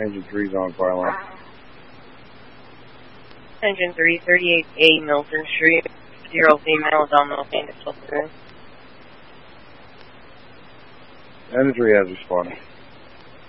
Engine 3's on fire line. Engine 3, 38A Milton Street. 0 female, abdominal pain, Engine 3 has responded.